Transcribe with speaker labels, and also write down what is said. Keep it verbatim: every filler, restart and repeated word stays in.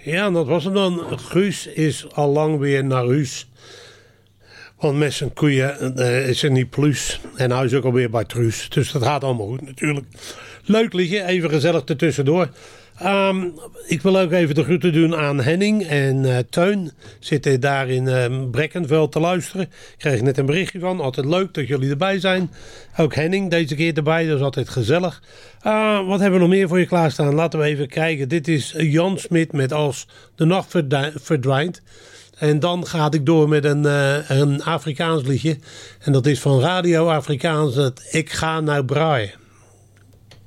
Speaker 1: Ja, dat was hem dan. Guus is al lang weer naar huis. Want met zijn koeien uh, is er niet plus. En hij is ook alweer bij Truus. Dus dat gaat allemaal goed natuurlijk. Leuk liedje, even gezellig ertussendoor. Um, ik wil ook even de groeten doen aan Henning en uh, Teun. Zitten daar in uh, Brekkenveld te luisteren. Ik kreeg net een berichtje van. Altijd leuk dat jullie erbij zijn. Ook Henning deze keer erbij. Dat is altijd gezellig. Uh, wat hebben we nog meer voor je klaarstaan? Laten we even kijken. Dit is Jan Smit met Als de nacht verdwijnt. En dan ga ik door met een, uh, een Afrikaans liedje. En dat is van Radio Afrikaans. Het Ik ga nou braaien.